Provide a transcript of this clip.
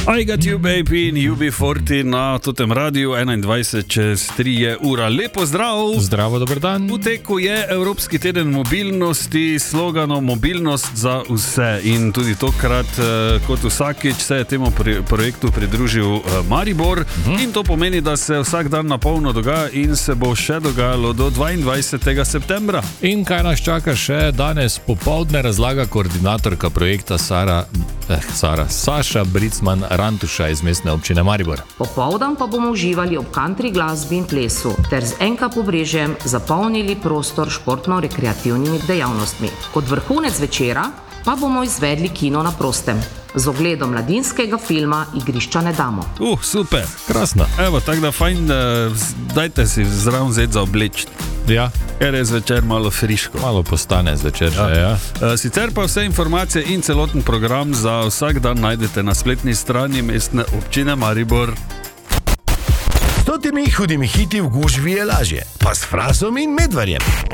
I got you baby in UB40 na totem radiju 21:03 je ura. Lepo zdrav. Zdravo, dober dan. V teku je Evropski teden mobilnosti s sloganom Mobilnost za vse. In tudi tokrat, kot vsakič, se je temu projektu pridružil Maribor. In to pomeni, da se vsak dan na polno dogaja in se bo še dogajalo do 22. septembra. In kaj nas čaka še danes popoldne, razlaga koordinatorka projekta Saša Bricman-Rantuša iz mestne občine Maribor. Popoldan pa bomo uživali ob country glasbi in plesu ter z NK Pobrežjem zapolnili prostor športno-rekreativnimi dejavnostmi. Kot vrhunec večera pa bomo izvedli kino na prostem z ogledom mladinskega filma Igrišča ne damo. Super. Krasno. Evo, tako da fajn, dajte si zraven zeti za obleč. Ja. Ker je zvečer malo friško. Malo postane zvečer, ja. Sicer pa vse informacije in celoten program za vsak dan najdete na spletni strani mestne občine Maribor. S temi hudimi hiti v gužvi je lažje, pa s Frasom in Medvarjem.